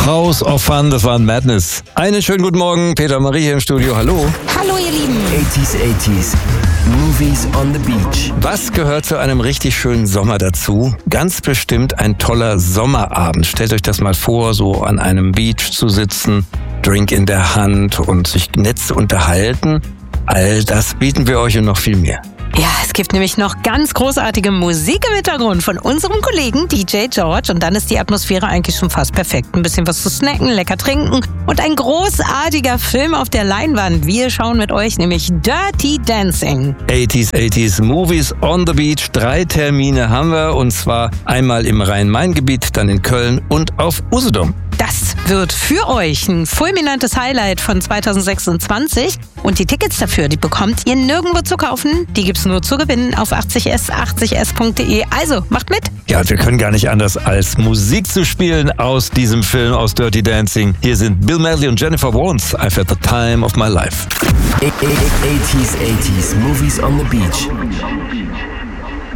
House of Fun, das war Madness. Einen schönen guten Morgen, Peter Marie hier im Studio, hallo. Hallo ihr Lieben. 80s, Movies on the Beach. Was gehört zu einem richtig schönen Sommer dazu? Ganz bestimmt ein toller Sommerabend. Stellt euch das mal vor, so an einem Beach zu sitzen, Drink in der Hand und sich nett zu unterhalten. All das bieten wir euch und noch viel mehr. Ja, es gibt nämlich noch ganz großartige Musik im Hintergrund von unserem Kollegen DJ George und dann ist die Atmosphäre eigentlich schon fast perfekt. Ein bisschen was zu snacken, lecker trinken und ein großartiger Film auf der Leinwand. Wir schauen mit euch nämlich Dirty Dancing. 80s, Movies on the Beach. 3 Termine haben wir und zwar einmal im Rhein-Main-Gebiet, dann in Köln und auf Usedom. Das wird für euch ein fulminantes Highlight von 2026 und die Tickets dafür, die bekommt ihr nirgendwo zu kaufen. Die gibt's nur zu gewinnen auf 80s.de. Also, macht mit! Ja, wir können gar nicht anders als Musik zu spielen aus diesem Film, aus Dirty Dancing. Hier sind Bill Medley und Jennifer Warnes. I've had the time of my life. 80s, Movies on the Beach.